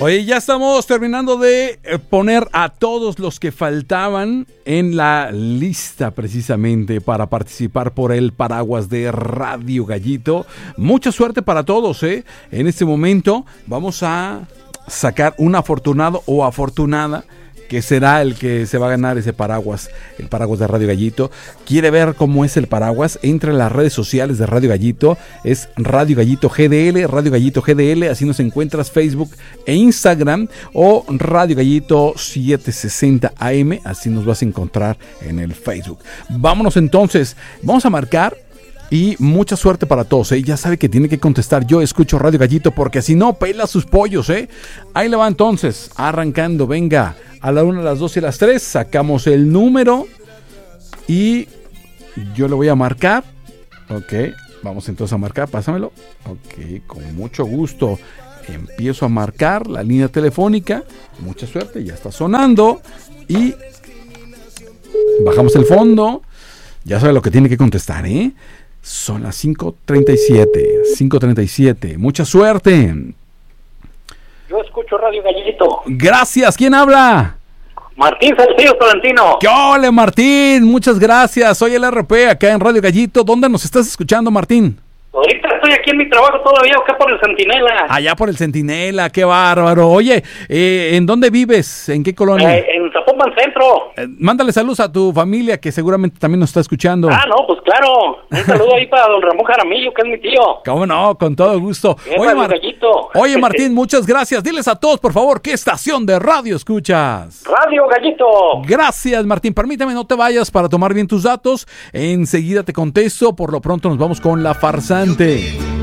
Oye, ya estamos terminando de poner a todos los que faltaban en la lista precisamente para participar por el paraguas de Radio Gallito. Mucha suerte para todos, ¿eh? En este momento vamos a sacar un afortunado o afortunada que será el que se va a ganar ese paraguas, el paraguas de Radio Gallito. ¿Quiere ver cómo es el paraguas? Entra en las redes sociales de Radio Gallito, es Radio Gallito GDL, Radio Gallito GDL, así nos encuentras, Facebook e Instagram, o Radio Gallito 760 AM, así nos vas a encontrar en el Facebook. Vámonos entonces, vamos a marcar. Y mucha suerte para todos, ¿eh? Ya sabe que tiene que contestar, yo escucho Radio Gallito, porque si no, pela sus pollos, ¿eh? Ahí le va entonces, arrancando, venga, a la 1, a las 2 y a las 3, sacamos el número y yo le voy a marcar. Ok, vamos entonces a marcar, pásamelo. Ok, con mucho gusto. Empiezo a marcar la línea telefónica, mucha suerte, ya está sonando y bajamos el fondo. Ya sabe lo que tiene que contestar, ¿eh? Son las 5:37. Mucha suerte. Yo escucho Radio Gallito. Gracias. ¿Quién habla? Martín Salcido Tolentino. ¿Qué ole, Martín? Muchas gracias. Soy el RP acá en Radio Gallito. ¿Dónde nos estás escuchando, Martín? Ahorita estoy aquí en mi trabajo todavía, acá por el Centinela. Allá por el Centinela, qué bárbaro. Oye, ¿en dónde vives? ¿En qué colonia? En Zapopan Centro. Mándale saludos a tu familia, que seguramente también nos está escuchando. Ah, no, pues claro. Un saludo ahí para don Ramón Jaramillo, que es mi tío. ¿Cómo no? Con todo gusto. Oye, Martín, muchas gracias. Diles a todos, por favor, ¿qué estación de radio escuchas? Radio Gallito. Gracias, Martín. Permítame, no te vayas para tomar bien tus datos. Enseguida te contesto. Por lo pronto nos vamos con La Farsante.